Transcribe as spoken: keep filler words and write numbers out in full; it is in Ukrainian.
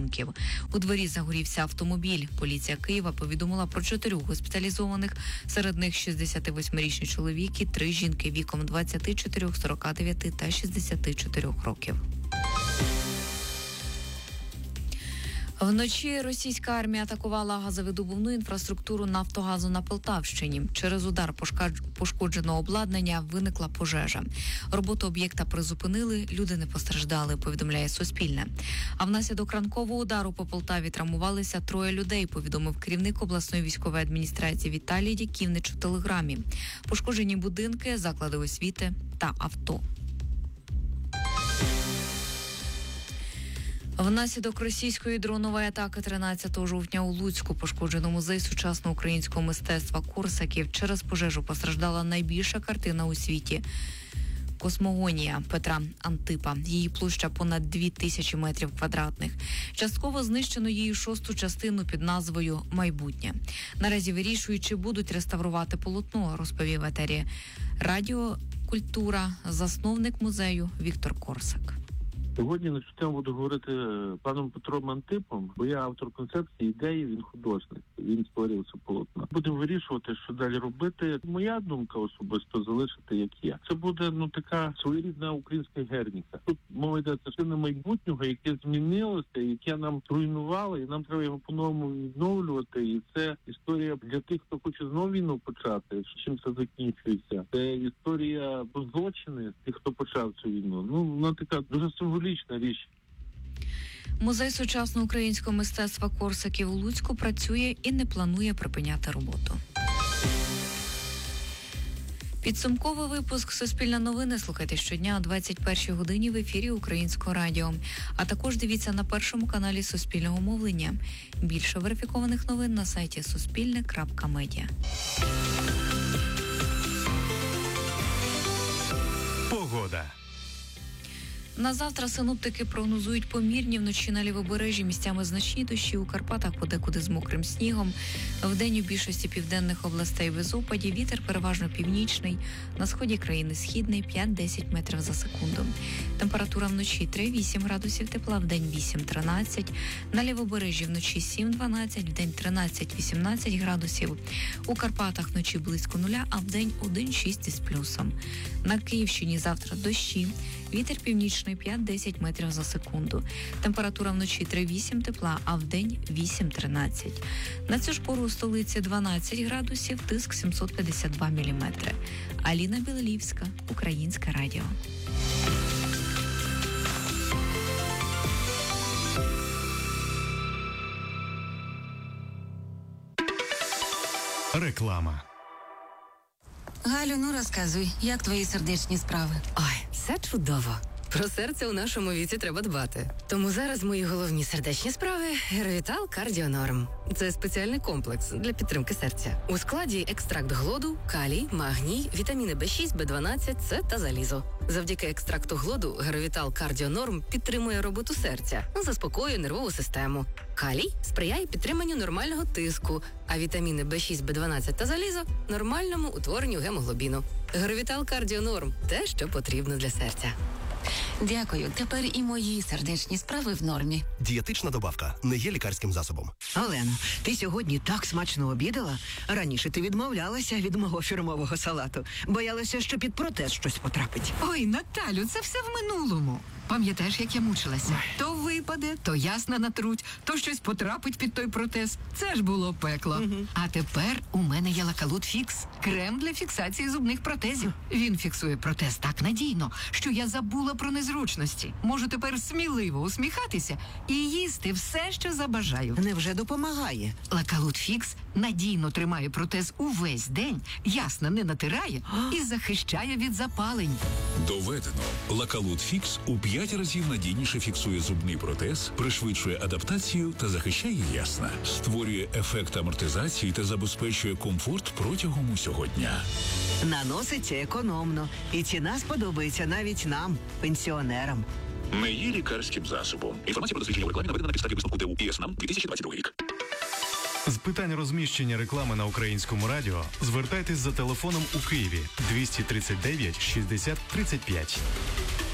будинків. У дворі загорівся автомобіль. Поліція Києва повідомила про чотирьох госпіталізованих. Серед них шістдесятивосьмирічний чоловік і три жінки віком двадцять чотири, сорок дев'ять та шістдесят чотири років. Вночі російська армія атакувала газовидобувну інфраструктуру «Нафтогазу» на Полтавщині. Через удар пошкодженого обладнання виникла пожежа. Роботу об'єкта призупинили, люди не постраждали, повідомляє Суспільне. А внаслідок ранкового удару по Полтаві травмувалися троє людей, повідомив керівник обласної військової адміністрації Віталій Дяківнич у телеграмі. Пошкоджені будинки, заклади освіти та авто. Внаслідок російської дронової атаки тринадцятого жовтня у Луцьку пошкоджено музей сучасного українського мистецтва Корсаків. Через пожежу постраждала найбільша картина у світі – «Космогонія» Петра Антипа. Її площа понад дві тисячі метрів квадратних. Частково знищено її шосту частину під назвою «Майбутнє». Наразі вирішують, чи будуть реставрувати полотно, розповів в етері радіо «Культура» засновник музею Віктор Корсак. Сьогодні на цю тему буду говорити з паном Петром Антипом, бо я автор концепції, ідеї, він художник, він створює це полотно. Будемо вирішувати, що далі робити. Моя думка особисто залишити як є. Це буде, ну, така своєрідна українська Герніка. Тут мова йде частина майбутнього, яке змінилося, яке нам руйнувало, і нам треба його по-новому відновлювати. І це історія для тих, хто хоче знову війну почати, чим це закінчується. Це історія про злочини тих, хто почав цю війну. Ну, вона така дуже символічна річ. Музей сучасного українського мистецтва Корсаків у Луцьку працює і не планує припиняти роботу. Підсумковий випуск «Суспільне новини» слухайте щодня о двадцять першій годині в ефірі Українського радіо. А також дивіться на першому каналі Суспільного мовлення. Більше верифікованих новин на сайті суспільне крапка медіа. Погода. На завтра синоптики прогнозують помірні вночі на лівобережжі, місцями значні дощі, у Карпатах подекуди з мокрим снігом. Вдень у більшості південних областей без опадів, вітер переважно північний, на сході країни східний п'ять-десять метрів за секунду. Температура вночі три-вісім градусів тепла, вдень вісім-тринадцять, на лівобережжі вночі сім-дванадцять, вдень тринадцять-вісімнадцять градусів. У Карпатах вночі близько нуля, а вдень один-шість із плюсом. На Київщині завтра дощі, вітер північний п'ять-десять метрів за секунду. Температура вночі три-вісім тепла, а вдень вісім-тринадцять. На цю ж пору у столиці дванадцять градусів, тиск сімсот п'ятдесят два міліметри. Аліна Білолівська, Українське радіо. Реклама. Галю, ну розказуй, як твої сердечні справи? Ой, все чудово. Про серце у нашому віці треба дбати. Тому зараз мої головні сердечні справи – Геровітал Кардіонорм. Це спеціальний комплекс для підтримки серця. У складі екстракт глоду, калій, магній, вітаміни Б шість, Б дванадцять, С та залізо. Завдяки екстракту глоду Геровітал Кардіонорм підтримує роботу серця, заспокоює нервову систему. Калій сприяє підтриманню нормального тиску, а вітаміни Б шість, Б дванадцять та залізо – нормальному утворенню гемоглобіну. Геровітал Кардіонорм – те, що потрібно для серця. Дякую. Тепер і мої сердечні справи в нормі. Дієтична добавка не є лікарським засобом. Олено, ти сьогодні так смачно обідала. Раніше ти відмовлялася від мого фірмового салату. Боялася, що під протез щось потрапить. Ой, Наталю, це все в минулому. Пам'ятаєш, як я мучилася? То випаде, то ясна натруть, то щось потрапить під той протез. Це ж було пекло. Угу. А тепер у мене є Лакалут Фікс. Крем для фіксації зубних протезів. Він фіксує протез так надійно, що я забула про незручності. Можу тепер сміливо усміхатися і їсти все, що забажаю. Невже допомагає? Лакалут Фікс надійно тримає протез увесь день, ясно не натирає і захищає від запалень. Доведено. Лакалут Фікс у п'ять разів надійніше фіксує зубний протез, пришвидшує адаптацію та захищає ясна. Створює ефект амортизації та забезпечує комфорт протягом усього дня. Наноситься економно. І ціна сподобається навіть нам, пенсіонерам. Не є лікарським засобом. Інформація про дослідження у рекламі наведена на підставі висновку ТУ ІСНАМ дві тисячі двадцять другий рік. З питань розміщення реклами на Українському радіо звертайтесь за телефоном у Києві двісті тридцять дев'ять шістдесят тридцять п'ять.